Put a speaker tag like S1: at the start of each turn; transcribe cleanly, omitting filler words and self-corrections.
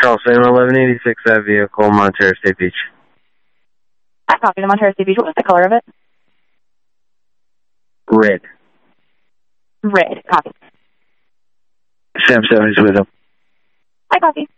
S1: Charleston, 1186, that vehicle, Montero State Beach.
S2: I copy the Montero State Beach. What was the color of it?
S1: Red.
S2: Red. Copy.
S1: Sam 7 is with him.
S2: I copy.